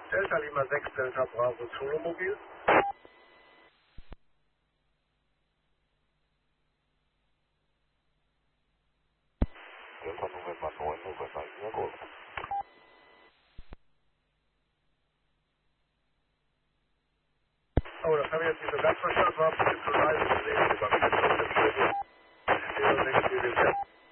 Delta Lima 6, Delta Bravo, Solomobil. Delta November 9, November Lima Golf. Oh, das habe ich jetzt nicht so ganz verstanden. War ein bisschen zu leise gewesen. Über 4 06 GWZ.